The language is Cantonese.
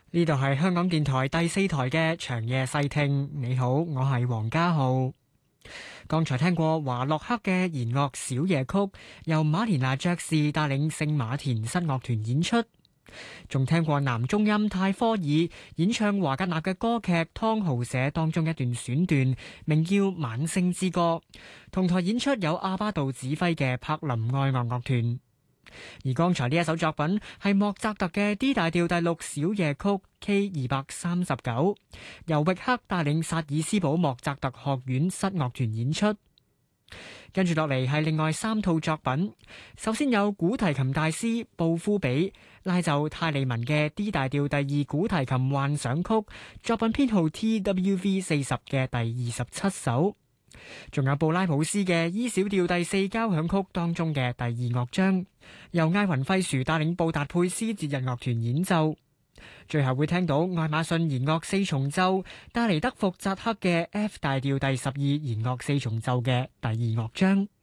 呢度係香港電台第四台嘅長夜細聽。你好，我係黃家浩。剛才聽過華洛克嘅弦樂小夜曲，由馬連娜爵士帶領聖馬田室樂團演出。仲聽過男中音泰科爾演唱華格納嘅歌劇《湯豪社》當中一段選段，名叫《晚星之歌》。同台演出有阿巴杜指揮嘅柏林愛樂樂團。而剛才呢一首作品係莫扎特嘅 D 大調第六小夜曲 K239，由域克帶領薩爾斯堡莫扎特學院室樂團演出。跟住落嚟係另外三套作品，首先有古提琴大師布夫比拉奏泰利文嘅 D 大調第二古提琴幻想曲，作品編號 TWV40嘅第27首。仲有布拉姆斯嘅 E 小調第四交響曲當中嘅第二樂章，由艾雲費殊帶領布達佩斯節日樂團演奏。最後會聽到愛馬遜弦樂四重奏帶嚟德福扎克嘅 F 大調第12弦樂四重奏嘅第二樂章。